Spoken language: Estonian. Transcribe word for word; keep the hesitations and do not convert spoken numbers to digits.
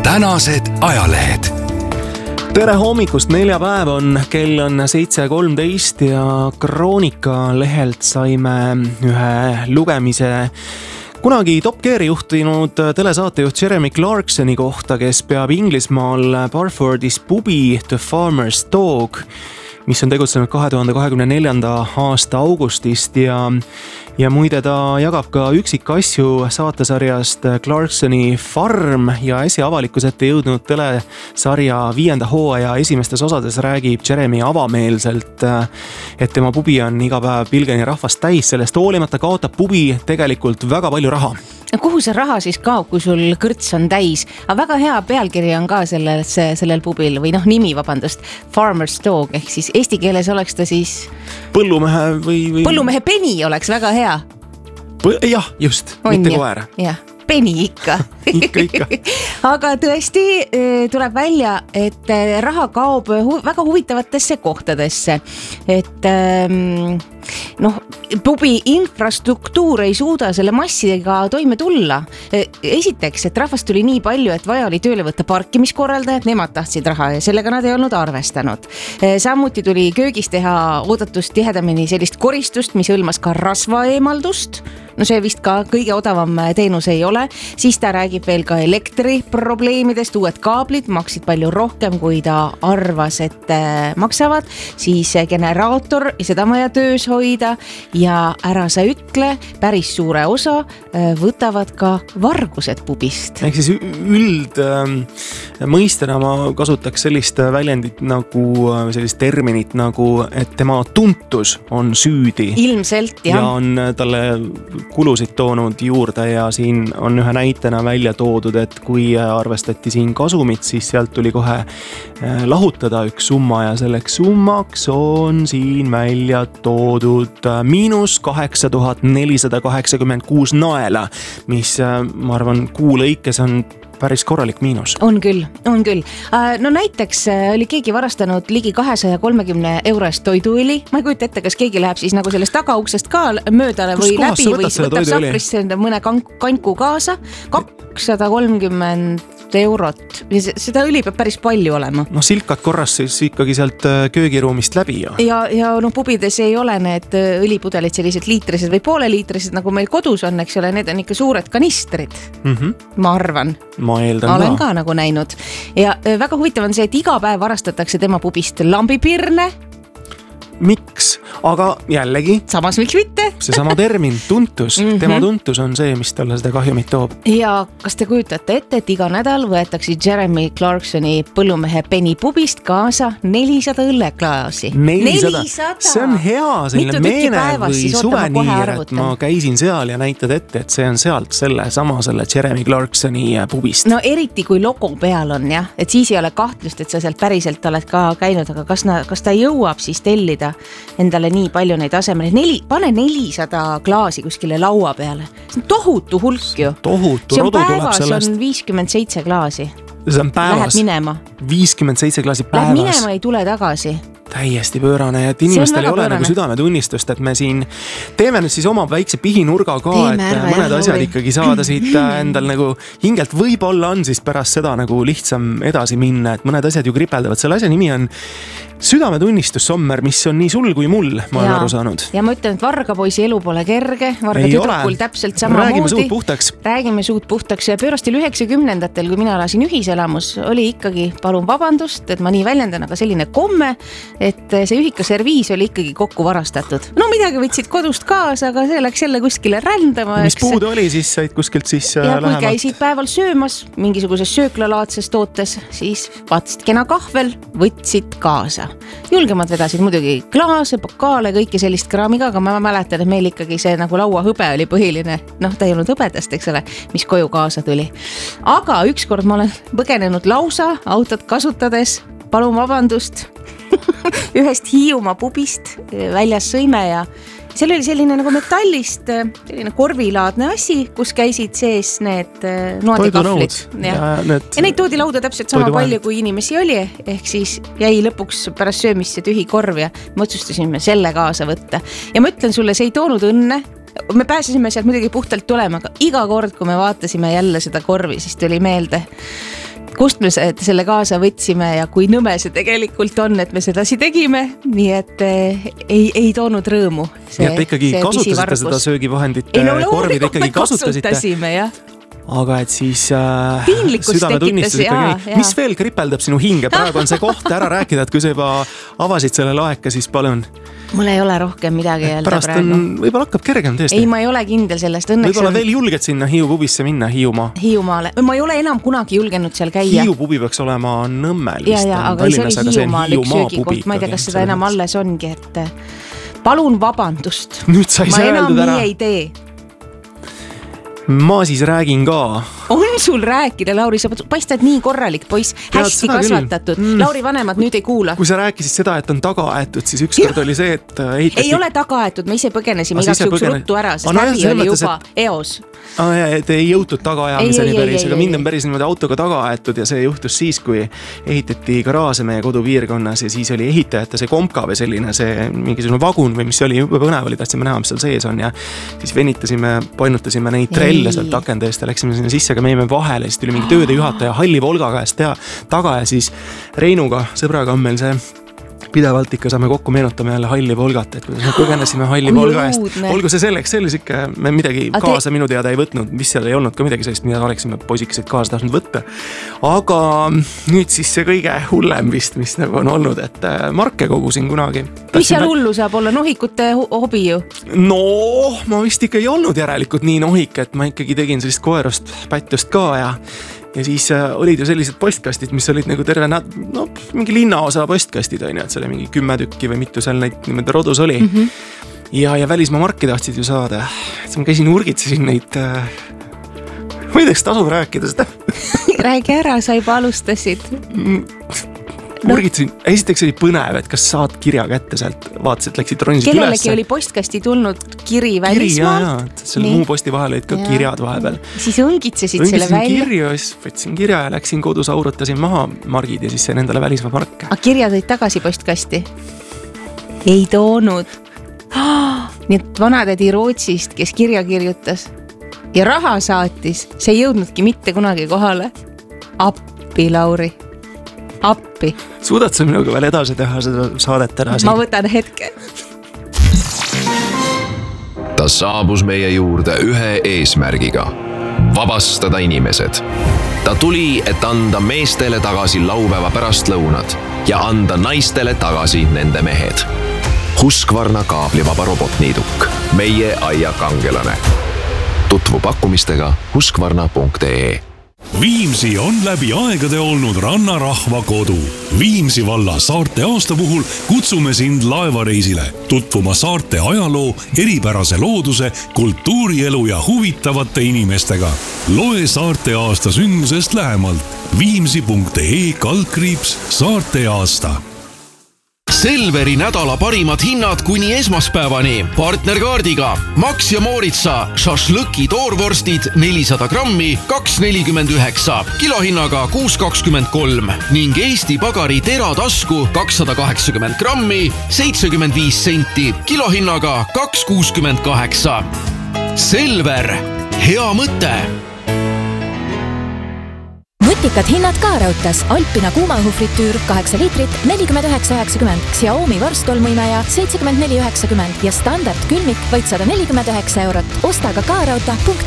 tänased ajalehed. Tere hommikust, neljapäev on, kell on seitse kolmteist ja Kroonika lehelt saime ühe lugemise kunagi Top Geari juhtinud telesaatejuht Jeremy Clarksoni kohta, kes peab Inglismaal Barfordis pubi The Farmer's Dog, mis on tegutsenud kahe tuhande kahekümne neljanda aasta augustist ja Ja muide ta jagab ka üksikasju saatesarjast Clarksoni Farm ja äsja avalikkuse ette jõudnud telesarja viienda hooaja esimestes osades räägib Jeremy avameelselt, et tema pubi on iga päev pilgeni rahvast täis, sellest hoolimata kaotab pubi tegelikult väga palju raha. Kuhu see raha siis kaob, kui sul kõrts on täis? Aga väga hea pealkiri on ka sellel, sellel pubil või noh, nimi, vabandust, Farmer's Dog, ehk siis eesti keeles oleks ta siis põllumehe või, või... põllumehe peni oleks väga hea. P- jah, just, on mitte ja, koer. Jah, peni ikka. ikka, ikka. Aga tõesti tuleb välja, et raha kaob hu- väga huvitavatesse kohtadesse. Et ähm, noh, pubi infrastruktuur ei suuda selle massidega toime tulla. Esiteks, et rahvast tuli nii palju, et vaja oli tööle võtta parkimiskorraldajad, nemad tahtsid raha ja sellega nad ei olnud arvestanud. Samuti tuli köögis teha oodatust tihedamini sellist koristust, mis hõlmas ka rasva eemaldust. No see vist ka kõige odavam teenus ei ole. Siis ta räägib veel ka elektriprobleemidest, uued kaablid maksid palju rohkem, kui ta arvas, et maksavad. Siis generaator ja seda vaja töös hoida ja ära sa ütle, päris suure osa võtavad ka vargused pubist. Ehk siis üld mõistena ma kasutaks sellist väljendit nagu, sellist terminit nagu, et tema tuntus on süüdi. Ilmselt, jah. Ja on talle kulusid toonud juurde ja siin on ühe näitena välja toodud, et kui arvestati siin kasumit, siis sealt tuli kohe lahutada üks summa ja selleks summaks on siin välja toodud miinus kaheksa tuhat nelisada kaheksakümmend kuus naela, mis ma arvan kuu lõikes on päris korralik miinus. On küll, on küll. No näiteks oli keegi varastanud ligi kahesaja kolmekümne eurost toiduõli. Ma ei kujuta ette, kas keegi läheb siis nagu sellest tagauksest ka mööda või läbi või võtab sahvrisse mõne kanku kaasa. kakssada kolmkümmend eurot. Seda õli peab päris palju olema. No silkad korras siis ikkagi sealt köögiruumist läbi ju. Ja, ja no pubides ei ole need õlipudelid sellised liitrised või poole liitrised, nagu meil kodus on, eks ole, need on ikka suured kanistrid. Mm-hmm. Ma arvan. Ma eeldan Olen ka. ka nagu näinud. Ja väga huvitav on see, et iga päev varastatakse tema pubist lambipirne. Miks? Aga jällegi samas miks mitte? See sama termin, tuntus. Mm-hmm. Tema tuntus on see, mis talle seda kahjumit toob. Ja kas te kujutate ette, et iga nädal võetakse Jeremy Clarksoni põllumehe Penny pubist kaasa nelisada õlleklaasi? nelisada? See on hea selline meene või suveniir, et ma käisin seal ja näitad ette, et see on sealt selle sama selle Jeremy Clarksoni pubist. No eriti kui logo peal on, jah, et siis ei ole kahtlust, et sa sealt päriselt oled ka käinud, aga kas, na, kas ta jõuab siis tellida endale nii palju neid asemel. Neli, pane nelisada klaasi kuskile laua peale. See on tohutu hulk ju. Tohutu see on rodu päevas, tuleb sellest. on viiskümmend seitse klaasi. See on päevas. Läheb minema. viiskümmend seitse klaasi päevas. Läheb minema, ei tule tagasi. Täiesti pöörane, et inimestel ei ole pöörane. Nagu südametunnistust, et me siin teeme nüüd siis oma väikse pihinurga ka, teeme et ärve, mõned jah, asjad või. Ikkagi saada siit endal nagu hingelt võib-olla on siis pärast seda nagu lihtsam edasi minna, et mõned asjad ju kripeldavad. Selle asja nimi on südametunnistus, Sommer, mis on nii sul kui mul, ma olen aru saanud. Ja ma ütlen, et vargapoisi elu pole kerge, varga ei tüdrukul ole. Täpselt sama Räägime moodi. suud puhtaks. Räägime suud puhtaks ja pöörastil üheksakümnendatel, kui mina elasin ühiselamus, oli ikkagi, palun vabandust, et ma nii väljendan, aga selline komme, et see ühika serviis oli ikkagi kokku varastatud. No midagi võtsid kodust kaasa, aga see läks jälle kuskile rändama. Mis puudu oli, siis said kuskilt siis ja lähemalt. Kui käisid päeval söömas mingisuguses sööklalaadses tootes, siis vaatasid kena kahvel, võtsid kaasa. Julgemad vedasid muidugi klaase, pokaale, kõike sellist kraamiga, aga ma mäletan, et meil ikkagi see nagu laua hõbe oli põhiline. Noh, ta ei olnud hõbedast, eks ole, mis koju kaasa tuli. Aga ükskord ma olen põgenenud lausa autot kasutades, palun vabandust, ühest Hiiumaa pubist väljas sõime ja seal oli selline nagu metallist, selline korvilaadne asi, kus käisid sees need noadikahvlid. Ja, ja, need... ja neid toodi lauda täpselt sama palju, kui inimesi oli, ehk siis jäi lõpuks pärast söömisse tühi korv ja me otsustasime selle kaasa võtta. Ja ma ütlen sulle, see ei toonud õnne. Me pääsesime sealt muidugi puhtalt tulema, aga iga kord, kui me vaatasime jälle seda korvi, siis tuli meelde kust me selle kaasa võtsime ja kui nõme see tegelikult on, et me sedasi tegime, nii et ei, ei toonud rõõmu. Nii et ikkagi kasutasite seda söögivahendit, ei, no, korvid ikkagi kasutasite. Jah. Aga et siis äh, südame tunnistas ikkagi, ja. Mis veel kripeldab sinu hinge? Praegu on see koht ära rääkida, et kui sa juba avasid selle laeka, siis palun. Mul ei ole rohkem midagi öelda Pärast praegu. On, võib-olla hakkab kergem tõesti. Ei, ma ei ole kindel sellest. Õnneks võib-olla on... veel julged sinna Hiiu pubisse minna, Hiiumaa. Hiiumaale. Ma ei ole enam kunagi julgenud seal käia. Hiiu pubi peaks olema Nõmmel. Ja, ja, aga see oli Hiiumaal üks söögikoht. Ma ei tea, kas seda enam alles ongi, et palun vabandust. Nüüd sai ma enam nii ära. Ei tee. Ma siis räägin ka. On sul rääkida, Lauri, sa paistad nii korralik poiss, hästi kasvatatud. Mm. Lauri vanemad nüüd ei kuula. Kui sa rääkisid seda, et on taga aetud, siis ükskord ja. Oli see, et ehitati... Ei ole taga aetud, me ise põgenesime igaks juhuks põgene... ruttu ära, sest läbi oli juba et... eos. Ah, jah, et ei jõutud tagaajamiseni päris, aga mind on päris niimoodi autoga taga aetud ja see juhtus siis, kui ehitati garaaže meie kodupiirkonnas ja siis oli ehitajate see kompka või selline see mingisugune vagun või mis oli juba põnev oli, tahtsime näha, mis seal sees on ja siis venitasime, painuttasime neid trelle sealt akende eest ja läksime sinna sisse, aga me jäime vahele, siis tuli mingi tööde juhataja Halli Volga käest tea, taga ja siis Reinuga, sõbraga on meil see pidevalt ikka saame kokku meenutama jälle Halli Volgat, et kuidas me põgenesime Halli Volga eest. Olgu see selleks, see oli sikke, me midagi A kaasa te... minu teada ei võtnud, mis seal ei olnud ka midagi sellist, mida oleksime poisikeseid kaasa tahtnud võtta. Aga nüüd siis see kõige hullem vist, mis nagu on olnud, et marke kogusin kunagi. Mis seal hullu saab olla? Nohikute hobi ju? No, ma vist ikka ei olnud järelikult nii nohik, et ma ikkagi tegin sellist koerust pättust ka ja Ja siis äh, olid ju sellised postkastid, mis olid nagu terve näd... no, mingi linnaosa postkastid on ju, et see oli mingi kümme tükki või mitu seal neid niimoodi rodus oli. Mm -hmm. Ja, ja välismaa marki tahtsid ju saada. Ma käisin urgitsesin neid... Äh... Ma ei teaks tasu rääkida seda. Räägi ära, sa juba alustasid. No. Urgitsin, esiteks oli põnev, et kas saad kirja kätte sealt, vaatasid, läksid ronisid Kellelegi ülesse. Oli postkasti tulnud kiri välismaalt. Kiri, jaa, jaa, selle muu posti vahel olid ka ja. Kirjad vahepeal. Siis õngitsesid Õngitsin selle välja. Kirju, siis võtsin kirja ja läksin kodus, aurutasin maha margid ja siis sain endale välismaa marke. Aga kirja tõid tagasi postkasti? Ei toonud. Ah, nii et vanatädi Rootsist, kes kirja kirjutas ja raha saatis, see ei jõudnudki mitte kunagi kohale. Appi, Lauri. Appi. Suudad sa minuga veel edasi teha seda saadet ära? Ma võtan hetke. Ta saabus meie juurde ühe eesmärgiga. Vabastada inimesed. Ta tuli, et anda meestele tagasi laupäeva pärastlõunad ja anda naistele tagasi nende mehed. Husqvarna kaablivaba robotniiduk. Meie aia kangelane. Tutvu pakkumistega husqvarna punkt ee. Viimsi on läbi aegade olnud rannarahva kodu. Viimsi valla saarte aasta puhul kutsume sind laevareisile, tutvuma saarte ajaloo, eripärase looduse, kultuurielu ja huvitavate inimestega. Loe saarte aasta sündmusest lähemalt. viimsi punkt ee kaldkriips saarte aasta. Selveri nädala parimad hinnad kuni esmaspäevani. Partnerkaardiga Max ja Mooritsa šašlõki toorvorstid nelisada grammi kaks nelikümmend üheksa, kilohinnaga kuus kakskümmend kolm ning Eesti Pagari teratasku kakssada kaheksakümmend grammi seitsekümmend viis senti, kilohinnaga kaks kuuskümmend kaheksa. Selver, hea mõte! Nutikad hinnad ka raudtas. Alpina kuumaõhufritüür kaheksa liitrit nelikümmend üheksa üheksakümmend, Xiaomi varstolmuimeja seitsekümmend neli üheksakümmend ja standard külmik vaid sada nelikümmend üheksa eurot. Osta ka kaarauta punkt